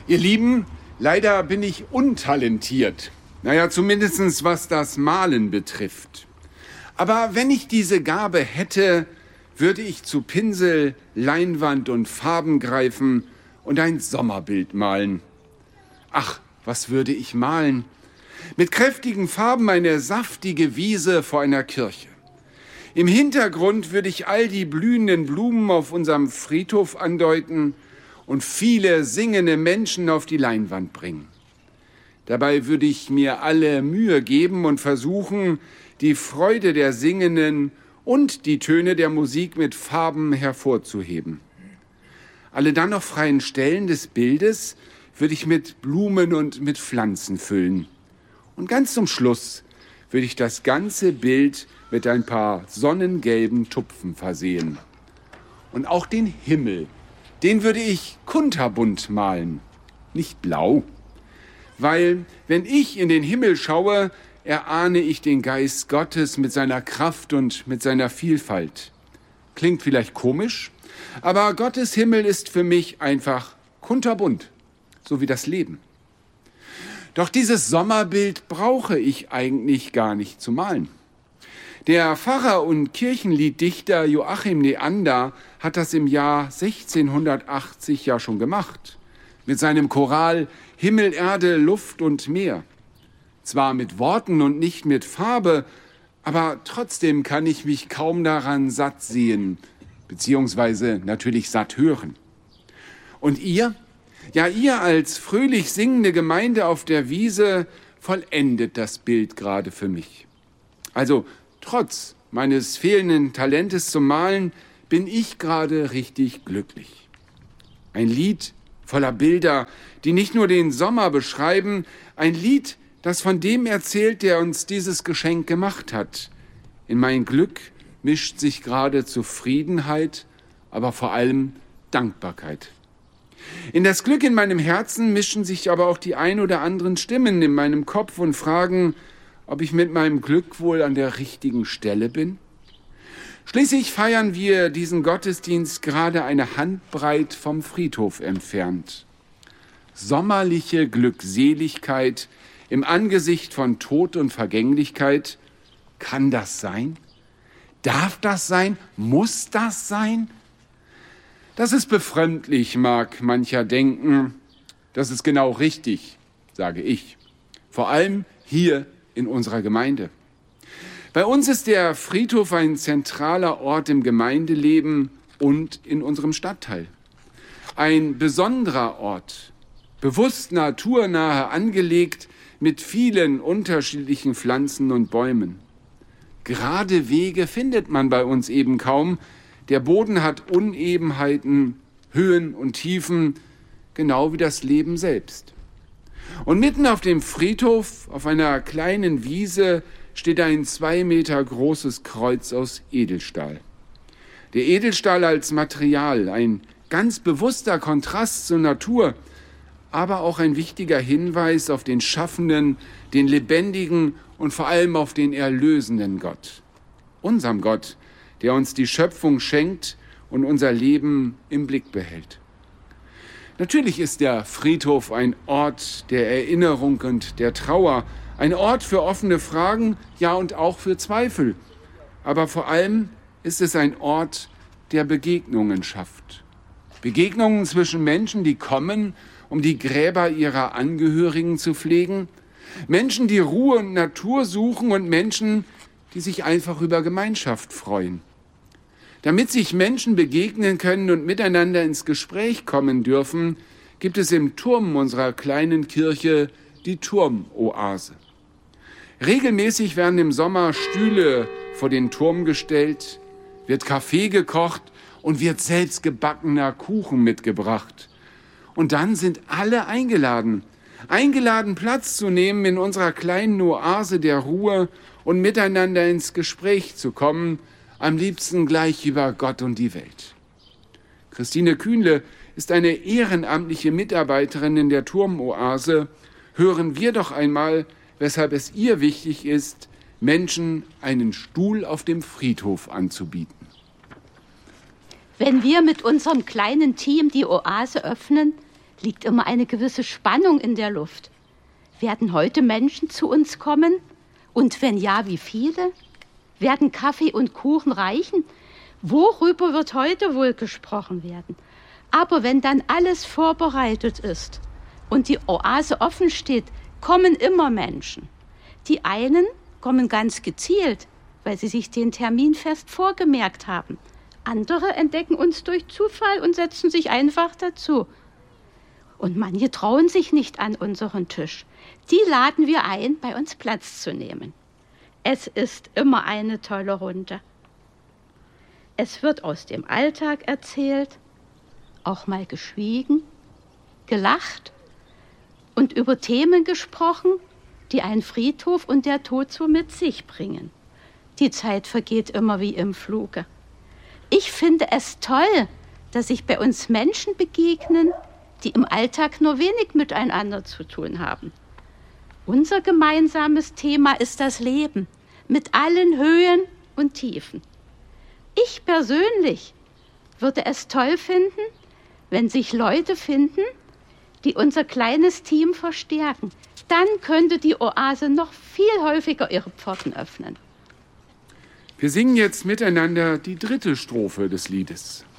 Ihr Lieben, leider bin ich untalentiert. Naja, zumindest was das Malen betrifft. Aber wenn ich diese Gabe hätte, würde ich zu Pinsel, Leinwand und Farben greifen und ein Sommerbild malen. Ach, was würde ich malen? Mit kräftigen Farben eine saftige Wiese vor einer Kirche. Im Hintergrund würde ich all die blühenden Blumen auf unserem Friedhof andeuten und viele singende Menschen auf die Leinwand bringen. Dabei würde ich mir alle Mühe geben und versuchen, die Freude der Singenden und die Töne der Musik mit Farben hervorzuheben. Alle dann noch freien Stellen des Bildes würde ich mit Blumen und mit Pflanzen füllen. Und ganz zum Schluss würde ich das ganze Bild mit ein paar sonnengelben Tupfen versehen. Und auch den Himmel, den würde ich kunterbunt malen, nicht blau. Weil, wenn ich in den Himmel schaue, erahne ich den Geist Gottes mit seiner Kraft und mit seiner Vielfalt. Klingt vielleicht komisch, aber Gottes Himmel ist für mich einfach kunterbunt, so wie das Leben. Doch dieses Sommerbild brauche ich eigentlich gar nicht zu malen. Der Pfarrer und Kirchenlieddichter Joachim Neander hat das im Jahr 1680 ja schon gemacht. Mit seinem Choral Himmel, Erde, Luft und Meer. Zwar mit Worten und nicht mit Farbe, aber trotzdem kann ich mich kaum daran satt sehen, beziehungsweise natürlich satt hören. Und ihr? Ja, ihr als fröhlich singende Gemeinde auf der Wiese vollendet das Bild gerade für mich. Also, trotz meines fehlenden Talentes zum Malen bin ich gerade richtig glücklich. Ein Lied voller Bilder, die nicht nur den Sommer beschreiben, ein Lied, das von dem erzählt, der uns dieses Geschenk gemacht hat. In mein Glück mischt sich gerade Zufriedenheit, aber vor allem Dankbarkeit. In das Glück in meinem Herzen mischen sich aber auch die ein oder anderen Stimmen in meinem Kopf und fragen, ob ich mit meinem Glück wohl an der richtigen Stelle bin? Schließlich feiern wir diesen Gottesdienst gerade eine Handbreit vom Friedhof entfernt. Sommerliche Glückseligkeit im Angesicht von Tod und Vergänglichkeit. Kann das sein? Darf das sein? Muss das sein? Das ist befremdlich, mag mancher denken. Das ist genau richtig, sage ich. Vor allem hier in unserer Gemeinde. Bei uns ist der Friedhof ein zentraler Ort im Gemeindeleben und in unserem Stadtteil. Ein besonderer Ort, bewusst naturnahe angelegt mit vielen unterschiedlichen Pflanzen und Bäumen. Gerade Wege findet man bei uns eben kaum. Der Boden hat Unebenheiten, Höhen und Tiefen, genau wie das Leben selbst. Und mitten auf dem Friedhof, auf einer kleinen Wiese, steht ein 2 Meter großes Kreuz aus Edelstahl. Der Edelstahl als Material, ein ganz bewusster Kontrast zur Natur, aber auch ein wichtiger Hinweis auf den schaffenden, den lebendigen und vor allem auf den erlösenden Gott. Unserem Gott, der uns die Schöpfung schenkt und unser Leben im Blick behält. Natürlich ist der Friedhof ein Ort der Erinnerung und der Trauer, ein Ort für offene Fragen, ja und auch für Zweifel. Aber vor allem ist es ein Ort, der Begegnungen schafft. Begegnungen zwischen Menschen, die kommen, um die Gräber ihrer Angehörigen zu pflegen. Menschen, die Ruhe und Natur suchen und Menschen, die sich einfach über Gemeinschaft freuen. Damit sich Menschen begegnen können und miteinander ins Gespräch kommen dürfen, gibt es im Turm unserer kleinen Kirche die Turmoase. Regelmäßig werden im Sommer Stühle vor den Turm gestellt, wird Kaffee gekocht und wird selbst gebackener Kuchen mitgebracht. Und dann sind alle eingeladen, Platz zu nehmen in unserer kleinen Oase der Ruhe und miteinander ins Gespräch zu kommen, am liebsten gleich über Gott und die Welt. Christine Kühnle ist eine ehrenamtliche Mitarbeiterin in der Turmoase. Hören wir doch einmal, weshalb es ihr wichtig ist, Menschen einen Stuhl auf dem Friedhof anzubieten. Wenn wir mit unserem kleinen Team die Oase öffnen, liegt immer eine gewisse Spannung in der Luft. Werden heute Menschen zu uns kommen? Und wenn ja, wie viele? Werden Kaffee und Kuchen reichen? Worüber wird heute wohl gesprochen werden? Aber wenn dann alles vorbereitet ist und die Oase offen steht, kommen immer Menschen. Die einen kommen ganz gezielt, weil sie sich den Termin fest vorgemerkt haben. Andere entdecken uns durch Zufall und setzen sich einfach dazu. Und manche trauen sich nicht an unseren Tisch. Die laden wir ein, bei uns Platz zu nehmen. Es ist immer eine tolle Runde. Es wird aus dem Alltag erzählt, auch mal geschwiegen, gelacht und über Themen gesprochen, die ein Friedhof und der Tod so mit sich bringen. Die Zeit vergeht immer wie im Fluge. Ich finde es toll, dass sich bei uns Menschen begegnen, die im Alltag nur wenig miteinander zu tun haben. Unser gemeinsames Thema ist das Leben mit allen Höhen und Tiefen. Ich persönlich würde es toll finden, wenn sich Leute finden, die unser kleines Team verstärken. Dann könnte die Oase noch viel häufiger ihre Pforten öffnen. Wir singen jetzt miteinander die 3. Strophe des Liedes.